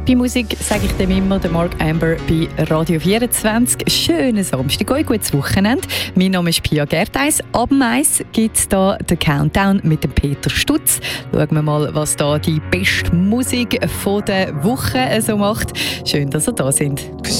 Happy Musik sage ich dem immer, der Mark Amber bei Radio 24. Schönen Samstag, ein gutes Wochenende. Mein Name ist Pia Gertheis. Ab 1 gibt es hier den Countdown mit dem Peter Stutz. Schauen wir mal, was da die beste Musik von der Woche so macht. Schön, dass ihr da sind.